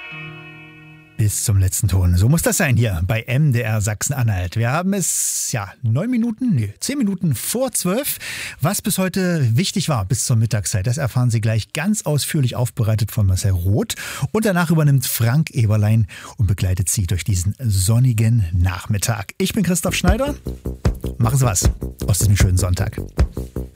Bis zum letzten Ton. So muss das sein hier bei MDR Sachsen-Anhalt. Wir haben es, 10 Minuten vor 12. Was bis heute wichtig war bis zur Mittagszeit, das erfahren Sie gleich ganz ausführlich aufbereitet von Marcel Roth. Und danach übernimmt Frank Eberlein und begleitet Sie durch diesen sonnigen Nachmittag. Ich bin Christoph Schneider. Machen Sie was aus diesem schönen Sonntag.